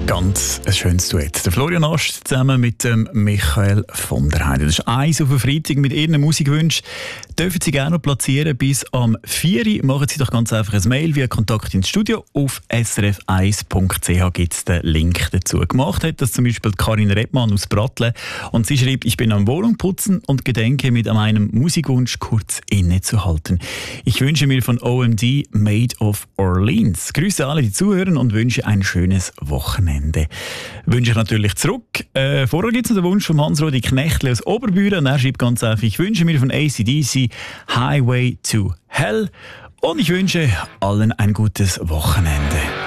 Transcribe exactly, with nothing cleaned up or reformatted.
Ganz ein schönes Duett. Der Florian Ast zusammen mit dem Michael von der Heide. Das ist eins auf den Freitag mit Ihren Musikwünschen. Dürfen Sie gerne noch platzieren bis am vier Uhr. Machen Sie doch ganz einfach ein Mail via Kontakt ins Studio. Auf s r f eins punkt c h gibt es den Link dazu. Gemacht hat das zum Beispiel Karin Redmann aus Brattle. Und sie schreibt, ich bin am Wohnung putzen und gedenke mit meinem Musikwunsch kurz innezuhalten. Ich wünsche mir von O M D Made of Orleans. Grüße alle, die zuhören und wünsche ein schönes Wochenende. Wünsche ich natürlich zurück. Äh, vorher gibt es noch den Wunsch von Hans-Rudi Knechtle aus Oberbüren. Und er schreibt ganz einfach, ich wünsche mir von A C D C Highway to Hell. Und ich wünsche allen ein gutes Wochenende.